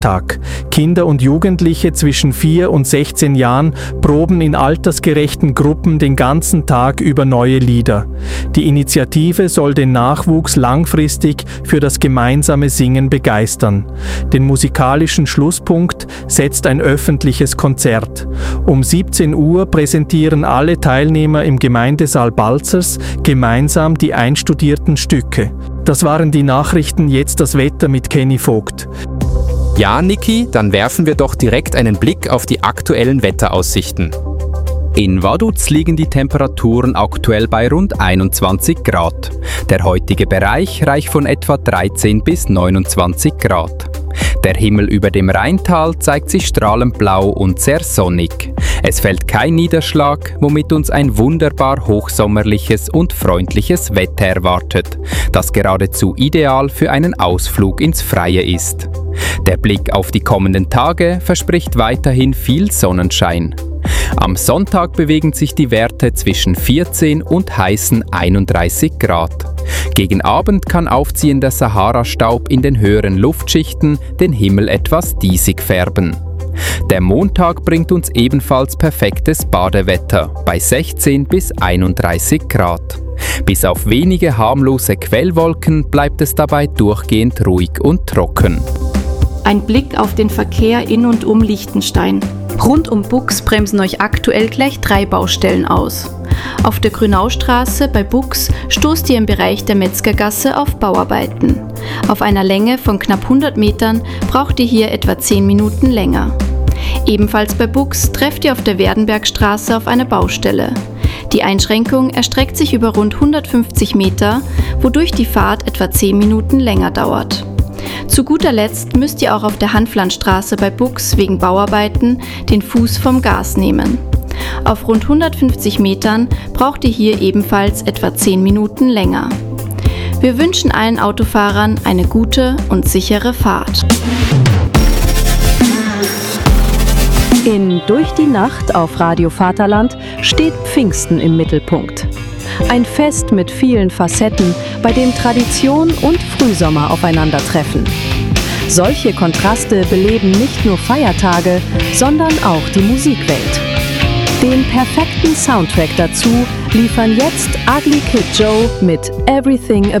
Tag. Kinder und Jugendliche zwischen 4 und 16 Jahren proben in altersgerechten Gruppen den ganzen Tag über neue Lieder. Die Initiative soll den Nachwuchs langfristig für das gemeinsame Singen begeistern. Den musikalischen Schlusspunkt setzt ein öffentliches Konzert. Um 17 Uhr präsentieren alle Teilnehmer im Gemeindesaal Balzers gemeinsam die einstudierten Stücke. Das waren die Nachrichten, jetzt das Wetter mit Kenny Vogt. Ja, Niki, dann werfen wir doch direkt einen Blick auf die aktuellen Wetteraussichten. In Vaduz liegen die Temperaturen aktuell bei rund 21 Grad. Der heutige Bereich reicht von etwa 13 bis 29 Grad. Der Himmel über dem Rheintal zeigt sich strahlend blau und sehr sonnig. Es fällt kein Niederschlag, womit uns ein wunderbar hochsommerliches und freundliches Wetter erwartet, das geradezu ideal für einen Ausflug ins Freie ist. Der Blick auf die kommenden Tage verspricht weiterhin viel Sonnenschein. Am Sonntag bewegen sich die Werte zwischen 14 und heißen 31 Grad. Gegen Abend kann aufziehender Sahara-Staub in den höheren Luftschichten den Himmel etwas diesig färben. Der Montag bringt uns ebenfalls perfektes Badewetter bei 16 bis 31 Grad. Bis auf wenige harmlose Quellwolken bleibt es dabei durchgehend ruhig und trocken. Ein Blick auf den Verkehr in und um Liechtenstein. Rund um Buchs bremsen euch aktuell gleich 3 Baustellen aus. Auf der Grünaustraße bei Buchs stoßt ihr im Bereich der Metzgergasse auf Bauarbeiten. Auf einer Länge von knapp 100 Metern braucht ihr hier etwa 10 Minuten länger. Ebenfalls bei Buchs trefft ihr auf der Werdenbergstraße auf eine Baustelle. Die Einschränkung erstreckt sich über rund 150 Meter, wodurch die Fahrt etwa 10 Minuten länger dauert. Zu guter Letzt müsst ihr auch auf der Hanflandstraße bei Buchs wegen Bauarbeiten den Fuß vom Gas nehmen. Auf rund 150 Metern braucht ihr hier ebenfalls etwa 10 Minuten länger. Wir wünschen allen Autofahrern eine gute und sichere Fahrt. In Durch die Nacht auf Radio Vaterland steht Pfingsten im Mittelpunkt. Ein Fest mit vielen Facetten, bei dem Tradition und Frühsommer aufeinandertreffen. Solche Kontraste beleben nicht nur Feiertage, sondern auch die Musikwelt. Den perfekten Soundtrack dazu liefern jetzt Ugly Kid Joe mit Everything